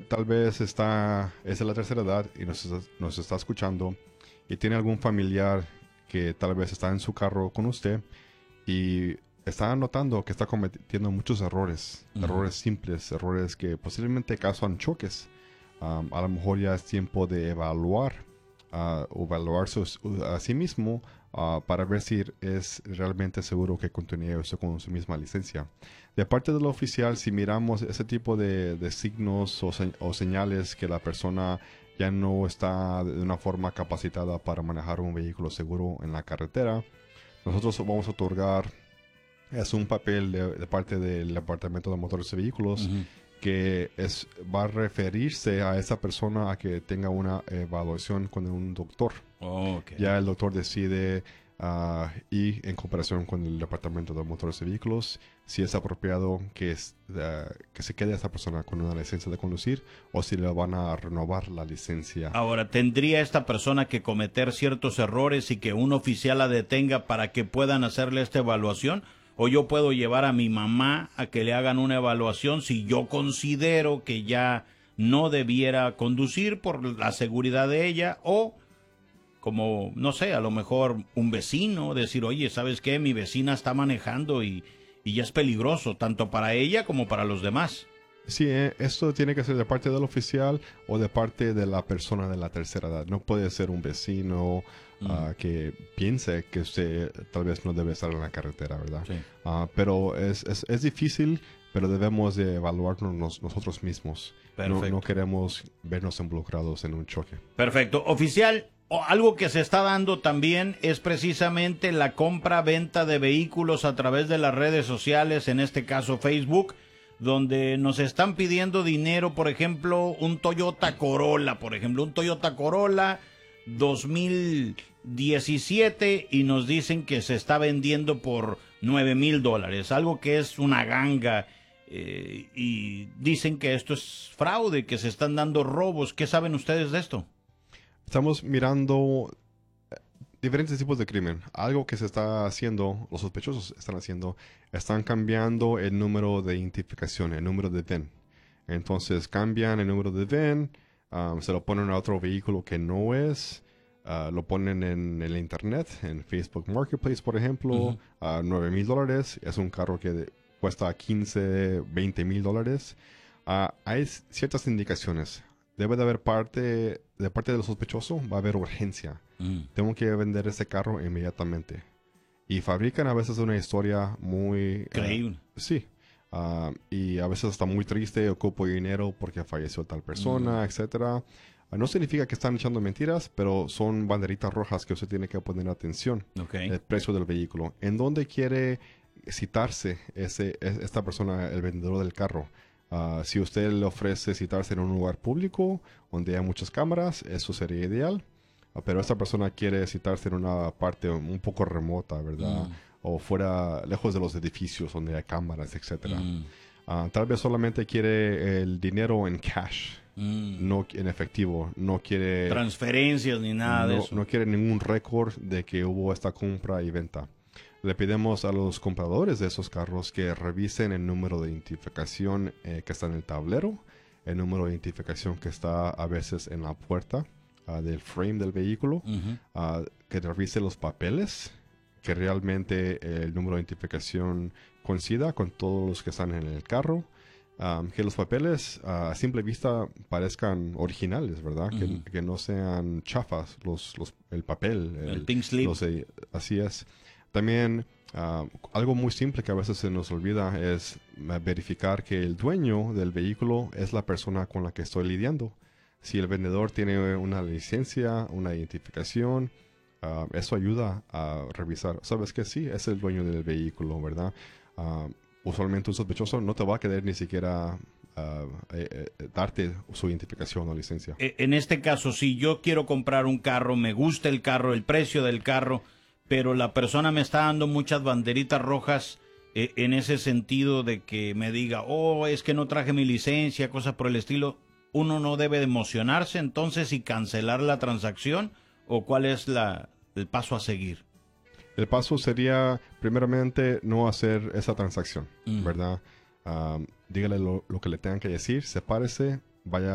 tal vez es de la tercera edad y nos está escuchando y tiene algún familiar que tal vez está en su carro con usted y está notando que está cometiendo muchos errores, errores simples, errores que posiblemente causan choques. A lo mejor ya es tiempo de evaluarse a sí mismo para ver si es realmente seguro que continúe usted con su misma licencia. De parte del oficial, si miramos ese tipo de signos o señales que la persona ya no está de una forma capacitada para manejar un vehículo seguro en la carretera, nosotros vamos a otorgar un papel de parte del Departamento de Motores y Vehículos que va a referirse a esa persona a que tenga una evaluación con un doctor. Okay. Ya el doctor decide y en cooperación con el Departamento de Motores y Vehículos si es apropiado que se quede esa persona con una licencia de conducir o si le van a renovar la licencia. Ahora, ¿tendría esta persona que cometer ciertos errores y que un oficial la detenga para que puedan hacerle esta evaluación? ¿O yo puedo llevar a mi mamá a que le hagan una evaluación si yo considero que ya no debiera conducir por la seguridad de ella? O, como, no sé, a lo mejor un vecino, decir, oye, ¿sabes qué? Mi vecina está manejando y ya es peligroso, tanto para ella como para los demás. Sí, esto tiene que ser de parte del oficial o de parte de la persona de la tercera edad. No puede ser un vecino que piense que usted tal vez no debe estar en la carretera, ¿verdad? Sí. Pero es difícil, pero debemos de evaluarnos nosotros mismos. No queremos vernos involucrados en un choque. Perfecto. Oficial, algo que se está dando también es precisamente la compra-venta de vehículos a través de las redes sociales, en este caso Facebook, donde nos están pidiendo dinero, por ejemplo, un Toyota Corolla, 2017, y nos dicen que se está vendiendo por $9,000, algo que es una ganga, y dicen que esto es fraude, que se están dando robos. ¿Qué saben ustedes de esto? Estamos mirando diferentes tipos de crimen. Algo que se está haciendo, los sospechosos están cambiando el número de identificación, el número de VIN. Entonces cambian el número de VIN, se lo ponen a otro vehículo que no es, lo ponen en el internet, en Facebook Marketplace, por ejemplo, a $9,000. Es un carro que cuesta $15,000, $20,000. Hay ciertas indicaciones. Debe de haber parte del sospechoso, va a haber urgencia. Tengo que vender ese carro inmediatamente. Y fabrican a veces una historia muy... creíble. Sí. Y a veces está muy triste, ocupo dinero porque falleció tal persona, etcétera. No significa que están echando mentiras, pero son banderitas rojas que usted tiene que poner atención. Okay. El precio del vehículo. ¿En dónde quiere citarse esta persona, el vendedor del carro? Si usted le ofrece citarse en un lugar público donde hay muchas cámaras, eso sería ideal. Pero esta persona quiere citarse en una parte un poco remota, ¿verdad? O fuera, lejos de los edificios donde hay cámaras, etcétera. Tal vez solamente quiere el dinero en cash, no en efectivo. No quiere transferencias ni nada de eso. No quiere ningún récord de que hubo esta compra y venta. Le pedimos a los compradores de esos carros que revisen el número de identificación que está en el tablero, el número de identificación que está a veces en la puerta del frame del vehículo, que revise los papeles, que realmente el número de identificación coincida con todos los que están en el carro, que los papeles a simple vista parezcan originales, ¿verdad? Que no sean chafas, el papel. El pink slip. Así es. También algo muy simple que a veces se nos olvida es verificar que el dueño del vehículo es la persona con la que estoy lidiando. Si el vendedor tiene una licencia, una identificación, eso ayuda a revisar. ¿Sabes qué? Sí, es el dueño del vehículo, ¿verdad? Usualmente un sospechoso no te va a querer ni siquiera darte su identificación o licencia. En este caso, si yo quiero comprar un carro, me gusta el carro, el precio del carro, pero la persona me está dando muchas banderitas rojas en ese sentido de que me diga, oh, es que no traje mi licencia, cosas por el estilo, ¿uno no debe de emocionarse entonces y cancelar la transacción? ¿O cuál es el paso a seguir? El paso sería, primeramente, no hacer esa transacción, ¿verdad? Dígale lo que le tengan que decir, sepárese, vaya